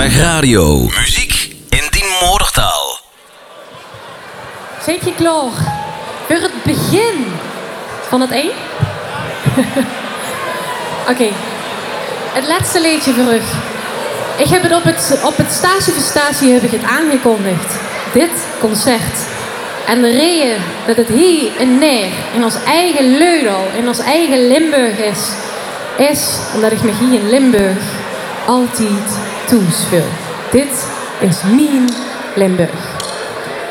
Weg Radio. Muziek in die moedertaal. Zit je klaar voor het begin van het één? Oké. Het laatste liedje voor u. Ik heb het op het Stage voor Stage heb ik het aangekondigd. Dit concert. En de reden dat het hier en neer in ons eigen Leudal, in ons eigen Limburg is omdat ik me hier in Limburg altijd toespeel. Dit is mijn Limburg.